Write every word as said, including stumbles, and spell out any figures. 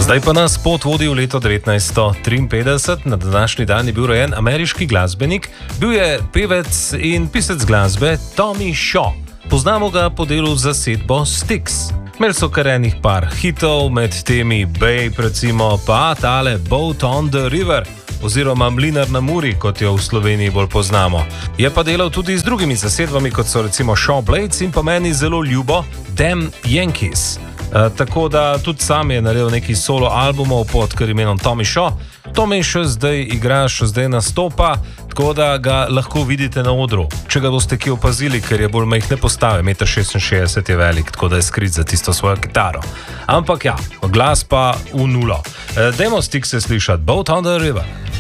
Zdaj pa nas pot vodi v leto devetnajststo triinpetdeset. Na današnji dan je bil rojen ameriški glasbenik, bil je pevec in pisec glasbe Tommy Shaw. Poznamo ga po delu z zasedbo Styx. Imeli so kar enih par hitov, med temi Babe, recimo, pa tale Boat on the River oziroma Mlinar na Muri, kot jo v Sloveniji bolj poznamo. Je pa delal tudi z drugimi zasedbami, kot so recimo Shaw Blades in pa meni zelo ljubo Damn Yankees. E, tako da tudi sam je naredil neki solo albumov pod kar imenom Tommy Shaw. Tommy še zdaj igra, še zdaj nastopa, tako da ga lahko vidite na odru. Če ga boste ki opazili, ker je bolj majhne postave, meter šestinšestdeset je velik, tako da je skrit za tisto svojo kitaro. Ampak ja, glas pa v nulo. E, dajmo Styx se slišati, Boat on the River.